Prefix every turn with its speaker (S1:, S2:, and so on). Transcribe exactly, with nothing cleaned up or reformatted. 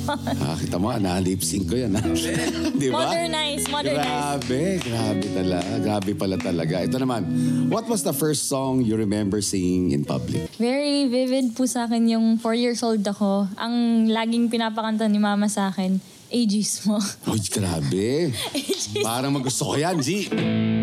S1: Ah, kita mo, na-lip sync ko yan. Di ba?
S2: Modernize, modernize.
S1: Grabe, grabe talaga. Grabe pala talaga. Ito naman, what was the first song you remember singing in public?
S2: Very vivid po sa akin yung four years old ako. Ang laging pinapakanta ni mama sa akin, Ageismo.
S1: Uy, grabe. Parang magusto ko yan, G.